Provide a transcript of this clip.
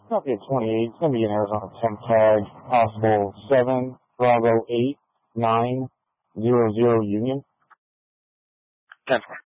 Copy at 28. It's going to be an Arizona temp tag, possible 7 Bravo 8 9 0 0 Union. 10-4.